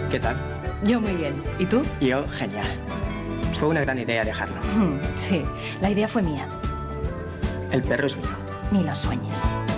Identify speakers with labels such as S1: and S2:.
S1: ¿Qué tal?
S2: Yo muy bien. ¿Y tú?
S1: Yo, genial. Fue una gran idea dejarlo.
S2: Sí, la idea fue mía.
S1: El perro es mío.
S2: Ni lo sueñes.